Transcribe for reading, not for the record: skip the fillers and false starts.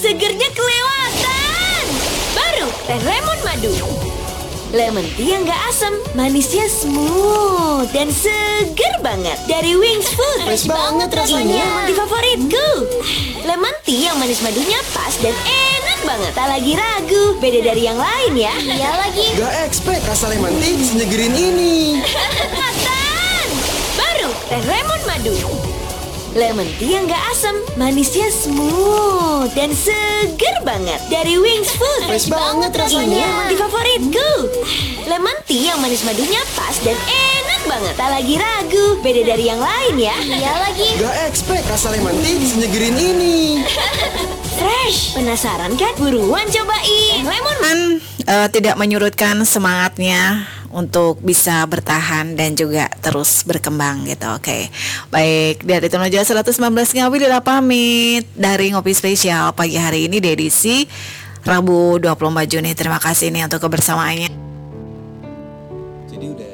Segernya kelewatan. Baru teh lemon madu. Lemon tea yang gak asam, manisnya smooth dan seger banget. Dari Wings Food. Fresh banget rasanya. Ini favoritku. Lemon tea yang manis madunya pas dan enak banget. Tak lagi ragu, beda dari yang lain ya. Iya lagi. Gak expect rasa lemon tea senyegerin ini. Kelewatan. Baru teh lemon madu. Lemon tea yang gak asam, manisnya smooth dan seger banget. Dari Wings Food. Fresh banget rasanya. Ini favoritku. Lemon tea yang manis madunya pas dan enak banget. Tak lagi ragu, beda dari yang lain ya. Iya lagi. Gak expect rasa lemon tea senyegerin ini. Fresh. Penasaran kan? Buruan cobain. Lemon Tidak menyurutkan semangatnya untuk bisa bertahan dan juga terus berkembang gitu. Oke. Baik, dari Tonoja 119 Ngawi Lila pamit dari Ngopi Spesial pagi hari ini di edisi Rabu 24 Juni. Terima kasih nih untuk kebersamaannya. Jadi udah